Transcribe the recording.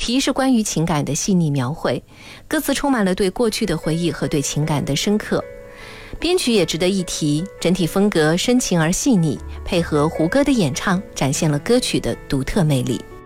题是关于情感的细腻描绘，歌词充满了对过去的回忆和对情感的深刻。编曲也值得一提，整体风格深情而细腻，配合胡歌的演唱，展现了歌曲的独特魅力。